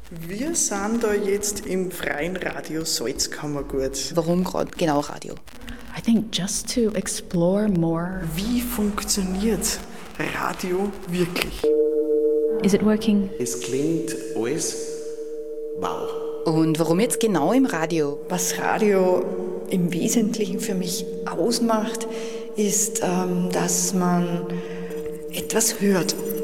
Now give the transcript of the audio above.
Wir sind da jetzt im freien Radio Salzkammergut. Warum gerade genau Radio? I think just to explore more. Wie funktioniert Radio wirklich? Is it working? Es klingt alles wow. Und warum jetzt genau im Radio? Was Radio im Wesentlichen für mich ausmacht, ist, dass man etwas hört.